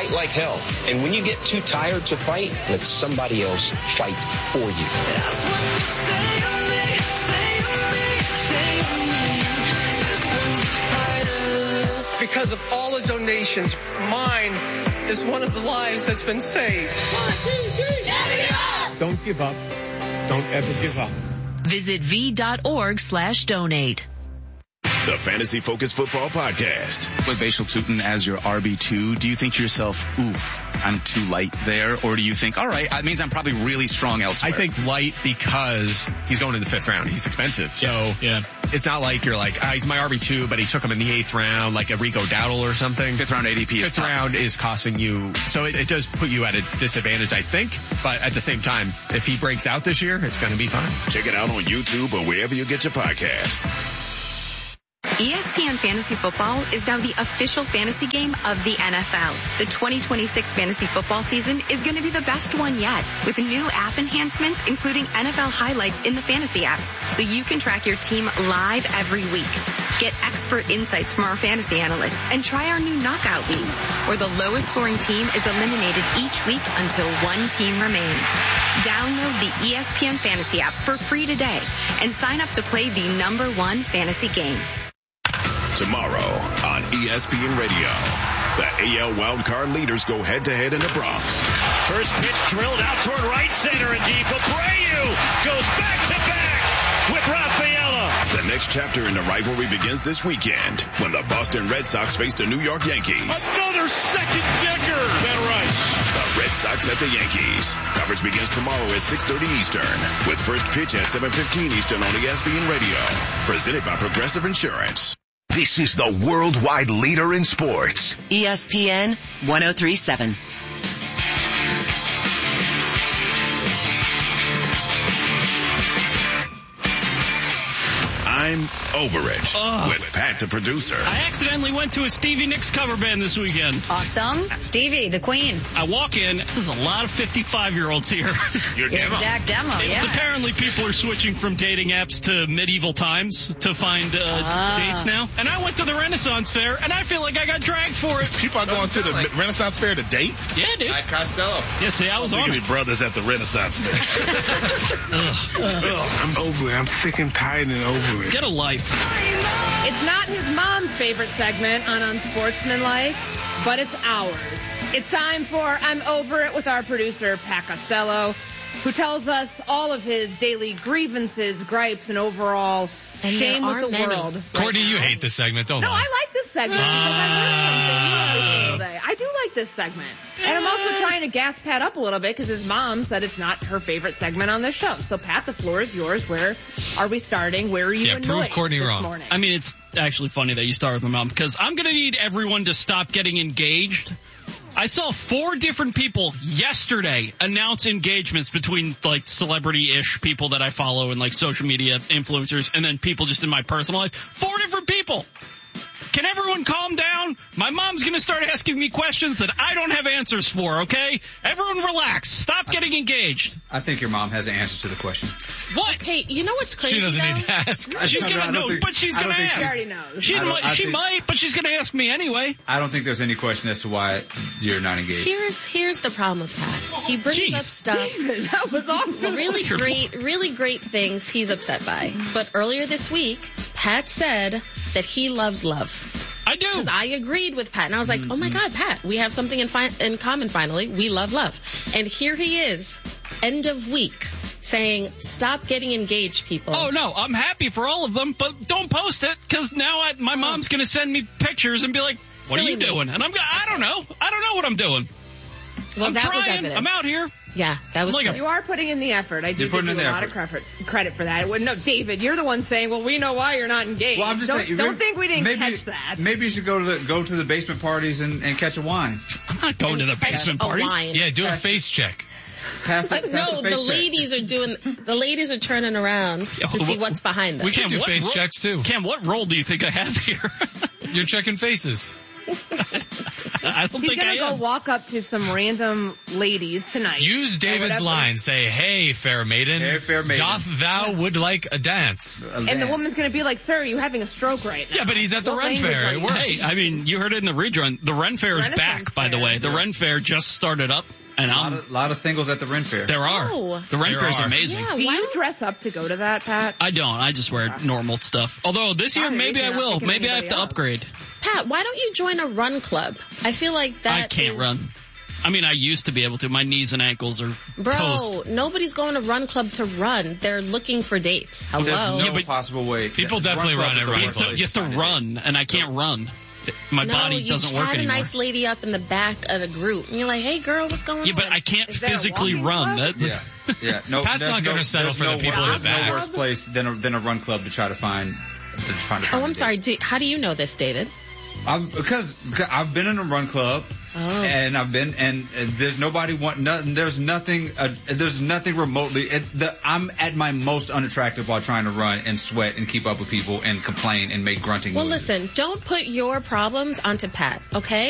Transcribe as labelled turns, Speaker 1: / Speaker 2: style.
Speaker 1: fight like hell. And when you get too tired to fight, let somebody else fight for you.
Speaker 2: That's what you say to me, say to me, say to me. Because of all the donations, mine is one of the lives that's been saved. 1, 2, 3, never give up.
Speaker 3: Don't give up. Don't ever give up.
Speaker 4: Visit v.org/donate.
Speaker 5: The Fantasy Focus Football Podcast.
Speaker 6: With Bashal Tutin as your RB2, do you think to yourself, oof, I'm too light there? Or do you think, all right, that means I'm probably really strong elsewhere?
Speaker 7: I think light because he's going in the 5th round. He's expensive. So it's not like you're like, he's my RB2, but he took him in the 8th round, like a Rico Dowdle or something.
Speaker 6: 5th round ADP is
Speaker 7: 5th round is costing you. So it does put you at a disadvantage, I think. But at the same time, if he breaks out this year, it's going to be fine.
Speaker 5: Check it out on YouTube or wherever you get your podcast.
Speaker 8: ESPN Fantasy Football is now the official fantasy game of the NFL. The 2026 fantasy football season is going to be the best one yet, with new app enhancements, including NFL highlights in the fantasy app, so you can track your team live every week. Get expert insights from our fantasy analysts and try our new knockout leagues, where the lowest scoring team is eliminated each week until one team remains. Download the ESPN Fantasy app for free today and sign up to play the #1 fantasy game.
Speaker 5: Tomorrow on ESPN Radio, the AL wildcard leaders go head-to-head in the Bronx.
Speaker 9: First pitch drilled out toward right center and deep. Abreu goes back-to-back with Rafaela.
Speaker 5: The next chapter in the rivalry begins this weekend when the Boston Red Sox face the New York Yankees.
Speaker 9: Another second-decker. Ben Rice.
Speaker 5: The Red Sox at the Yankees. Coverage begins tomorrow at 6:30 Eastern with first pitch at 7:15 Eastern on ESPN Radio. Presented by Progressive Insurance.
Speaker 10: This is the worldwide leader in sports.
Speaker 4: ESPN 103.7.
Speaker 5: I'm over it with Pat, the producer.
Speaker 9: I accidentally went to a Stevie Nicks cover band this weekend.
Speaker 11: Awesome. Stevie, the queen.
Speaker 9: I walk in. This is a lot of 55-year-olds here.
Speaker 11: Your exact demo, yeah.
Speaker 9: Apparently people are switching from dating apps to medieval times to find dates now. And I went to the Renaissance Fair, and I feel like I got dragged for it.
Speaker 12: People are going to the Renaissance Fair to date?
Speaker 9: Yeah, dude.
Speaker 12: At Costello.
Speaker 9: Yeah, see, I was on it.
Speaker 12: Brothers at the Renaissance Fair. I'm over it. I'm sick and tired and over it.
Speaker 9: Get a life.
Speaker 13: It's not his mom's favorite segment on Unsportsmanlike, but it's ours. It's time for I'm Over It with our producer, Pat Costello, who tells us all of his daily grievances, gripes, and overall shame with the world.
Speaker 7: Courtney, you hate this segment, don't you?
Speaker 13: No, I like this segment because I learned something today. I do like this segment. And I'm also trying to gas Pat up a little bit because his mom said it's not her favorite segment on this show. So, Pat, the floor is yours. Where are we starting? Where are you annoyed
Speaker 7: prove Courtney
Speaker 13: this
Speaker 7: wrong.
Speaker 13: morning?
Speaker 9: I mean, it's actually funny that you start with my mom because I'm going to need everyone to stop getting engaged. I saw 4 different people yesterday announce engagements between like celebrity-ish people that I follow and like social media influencers and then people just in my personal life. 4 different people. Can everyone calm down? My mom's going to start asking me questions that I don't have answers for, okay? Everyone relax. Stop getting engaged.
Speaker 6: I think your mom has an answer to the question.
Speaker 9: What?
Speaker 11: Hey, you know what's crazy?
Speaker 7: She doesn't need to ask.
Speaker 9: She's going to know, but she's going to ask.
Speaker 13: She already knows.
Speaker 9: She might, but she's going to ask me anyway.
Speaker 6: I don't think there's any question as to why you're not engaged.
Speaker 11: Here's the problem with Pat. He brings up stuff.
Speaker 13: David, that was awful.
Speaker 11: Really great things he's upset by. But earlier this week, Pat said that he loves love.
Speaker 9: I do.
Speaker 11: Because I agreed with Pat. And I was like, oh, my God, Pat, we have something in common finally. We love love. And here he is, end of week, saying, stop getting engaged, people.
Speaker 9: Oh, no, I'm happy for all of them, but don't post it because now my mom's going to send me pictures and be like, what are you doing? And I don't know. I don't know what I'm doing.
Speaker 11: Well,
Speaker 9: I'm
Speaker 11: that
Speaker 9: trying.
Speaker 11: was evidence.
Speaker 9: I'm out here.
Speaker 11: Yeah, that was
Speaker 13: You are putting in the effort. I do give you a lot of credit for that. No, David, you're the one saying, well, we know why you're not engaged.
Speaker 6: Well, I'm just saying,
Speaker 13: don't think we didn't catch that.
Speaker 6: Maybe you should go to the basement parties and catch a wine.
Speaker 9: I'm not going to the basement parties.
Speaker 11: Wine.
Speaker 7: Yeah, do a face check.
Speaker 11: The ladies are turning around to see what's behind them.
Speaker 7: We can do face checks, too.
Speaker 9: Cam, what role do you think I have here?
Speaker 7: You're checking faces.
Speaker 9: I don't
Speaker 13: He's
Speaker 9: think
Speaker 13: gonna
Speaker 9: I
Speaker 13: go
Speaker 9: am.
Speaker 13: walk up to some random ladies tonight.
Speaker 14: Use David's line. Say, hey, fair maiden.
Speaker 15: Hey, fair maiden.
Speaker 14: Doth thou would like a dance?
Speaker 13: And the woman's gonna be like, sir, are you having a stroke right now?
Speaker 14: Yeah, but he's at the
Speaker 13: What
Speaker 14: Ren
Speaker 13: language
Speaker 14: Fair.
Speaker 13: are
Speaker 14: It
Speaker 13: you
Speaker 14: works.
Speaker 9: Hey, I mean, you heard it in the rerun. The Ren Fair is back, by the way. The Ren Fair just started up, and
Speaker 15: A lot of singles at the Ren Fair.
Speaker 9: there are.
Speaker 11: Oh.
Speaker 9: The Ren
Speaker 14: There
Speaker 9: Fair is
Speaker 14: are.
Speaker 9: amazing.
Speaker 11: Yeah,
Speaker 13: Do
Speaker 11: why
Speaker 13: you dress up to go to that, Pat?
Speaker 9: I don't. I just wear normal stuff. Although this year,
Speaker 13: Sorry,
Speaker 9: maybe I
Speaker 13: you're not
Speaker 9: will.
Speaker 13: picking
Speaker 9: Maybe I have
Speaker 13: anybody
Speaker 9: to
Speaker 13: up.
Speaker 9: upgrade.
Speaker 11: Pat, why don't you join a run club? I feel like that
Speaker 9: I can't
Speaker 11: is-
Speaker 9: run. I mean, I used to be able to. My knees and ankles are
Speaker 11: Bro,
Speaker 9: toast.
Speaker 11: nobody's going to run club to run. They're looking for dates. Hello.
Speaker 15: There's no
Speaker 9: but
Speaker 15: possible way.
Speaker 14: People definitely
Speaker 15: Club
Speaker 14: run
Speaker 15: is
Speaker 14: at
Speaker 15: the
Speaker 14: Run
Speaker 15: worst
Speaker 14: Club.
Speaker 15: place
Speaker 9: You have to
Speaker 15: find it.
Speaker 9: run, and I can't run. My
Speaker 11: no,
Speaker 9: body
Speaker 11: you
Speaker 9: doesn't work
Speaker 11: chat a
Speaker 9: anymore.
Speaker 11: nice lady up in the back of the group, and you're like, "Hey, girl, what's going on?"
Speaker 9: Yeah, but I can't
Speaker 13: Is there a
Speaker 9: physically
Speaker 13: walking
Speaker 9: run.
Speaker 13: club?
Speaker 9: That,
Speaker 15: Yeah. No,
Speaker 14: Pat's
Speaker 15: there's
Speaker 14: not gonna settle
Speaker 15: there's
Speaker 14: for the people in the
Speaker 15: there's
Speaker 14: back.
Speaker 15: no worse place than a run club to try to find.
Speaker 11: Oh, I'm sorry. How do you know this, David?
Speaker 15: Because I've been in a run club, and there's nothing remotely. I'm at my most unattractive while trying to run and sweat and keep up with people and complain and make grunting
Speaker 11: Well,
Speaker 15: noises.
Speaker 11: listen, don't put your problems onto Pat, okay?